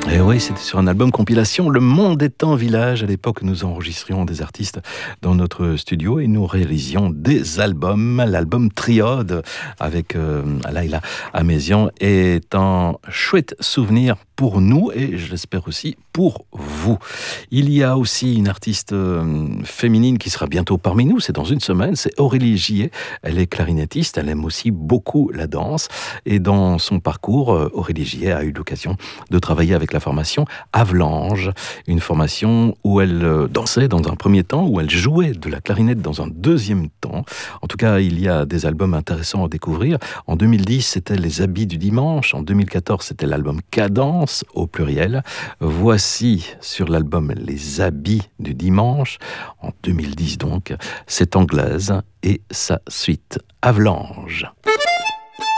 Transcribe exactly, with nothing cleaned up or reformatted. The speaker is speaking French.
Et oui, c'était sur un album compilation Le Monde est un village. À l'époque, nous enregistrions des artistes dans notre studio et nous réalisions des albums. L'album Triode avec euh, Laila Amézian est un chouette souvenir pour nous et je l'espère aussi pour vous. Il y a aussi une artiste euh, féminine qui sera bientôt parmi nous, c'est dans une semaine, c'est Aurélie Gillet. Elle est clarinettiste, elle aime aussi beaucoup la danse et dans son parcours, euh, Aurélie Gillet a eu l'occasion de travailler avec la formation Avalanche, une formation où elle euh, dansait dans un premier temps, où elle jouait de la clarinette dans un deuxième temps. En tout cas, il y a des albums intéressants à découvrir. En deux mille dix, c'était Les Habits du Dimanche. En deux mille quatorze, c'était l'album Cadence, au pluriel. Voici sur l'album Les Habits du Dimanche, en deux mille dix donc, cette anglaise et sa suite Avalanche.